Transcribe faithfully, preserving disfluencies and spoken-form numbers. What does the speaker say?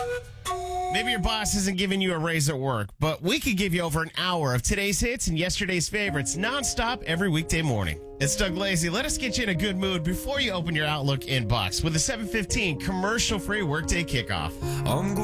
Maybe your boss isn't giving you a raise at work, but we could give you over an hour of today's hits and yesterday's favorites nonstop every weekday morning. It's Doug Lazy. Let us get you in a good mood before you open your Outlook inbox with a seven fifteen commercial-free workday kickoff. I'm